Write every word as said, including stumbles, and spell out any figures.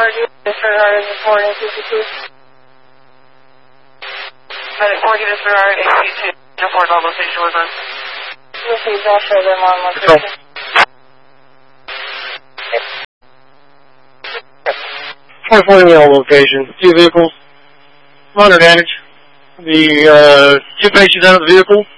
Party disregarded this morning, C C two. Medic four, disregarded A C two. Report all location was on. Received, I'll show them on location. four forty L location. Two vehicles. Minor damage. The uh, two patients out of the vehicle.